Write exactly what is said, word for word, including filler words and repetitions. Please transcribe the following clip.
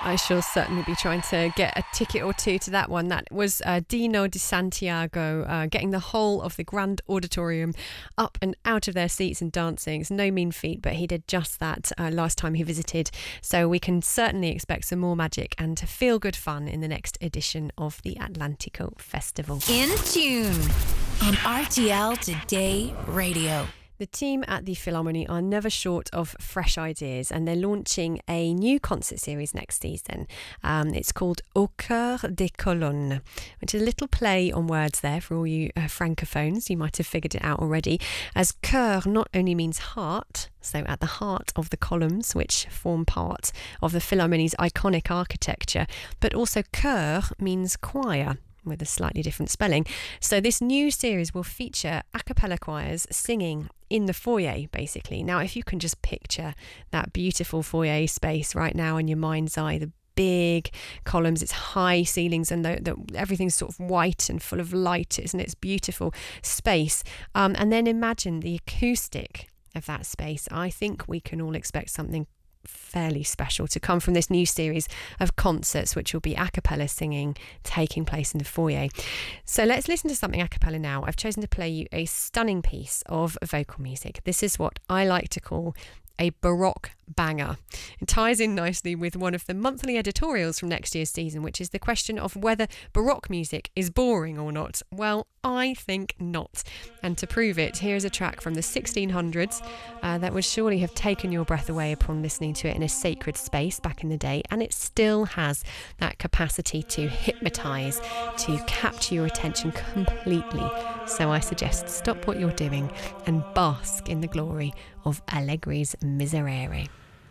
I shall certainly be trying to get a ticket or two to that one. That was uh, Dino de Santiago uh, getting the whole of the Grand Auditorium up and out of their seats and dancing. It's no mean feat, but he did just that uh, last time he visited. So we can certainly expect some more magic and feel-good fun in the next edition of the Atlantico Festival. In Tune on R T L Today Radio. The team at the Philharmonie are never short of fresh ideas, and they're launching a new concert series next season. Um, it's called Au Cœur des Colonnes, which is a little play on words there for all you uh, francophones. You might have figured it out already, as cœur not only means heart, so at the heart of the columns, which form part of the Philharmonie's iconic architecture, but also chœur means choir, with a slightly different spelling. So this new series will feature a cappella choirs singing in the foyer, basically. Now, if you can just picture that beautiful foyer space right now in your mind's eye, the big columns, it's high ceilings, and the, the, everything's sort of white and full of light, isn't it? It's beautiful space. Um, and then imagine the acoustic of that space. I think we can all expect something fairly special to come from this new series of concerts, which will be a cappella singing taking place in the foyer. So let's listen to something a cappella now. I've chosen to play you a stunning piece of vocal music. This is what I like to call a Baroque banger. It ties in nicely with one of the monthly editorials from next year's season, which is the question of whether Baroque music is boring or not. Well, I think not. And to prove it, here's a track from the sixteen hundreds uh, that would surely have taken your breath away upon listening to it in a sacred space back in the day, and it still has that capacity to hypnotise, to capture your attention completely. So I suggest stop what you're doing and bask in the glory of Allegri's Miserere.